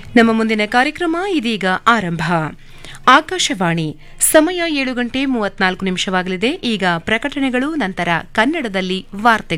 ನಮ್ಮ ಮುಂದಿನ ಕಾರ್ಯಕ್ರಮ ಇದೀಗ ಆರಂಭ. ಆಕಾಶವಾಣಿ ಸಮಯ 7 ಗಂಟೆ 34 ನಿಮಿಷವಾಗಲಿದೆ. ಈಗ ಪ್ರಕಟಣೆಗಳು, ನಂತರ ಕನ್ನಡದಲ್ಲಿ ವಾರ್ತೆಗಳು.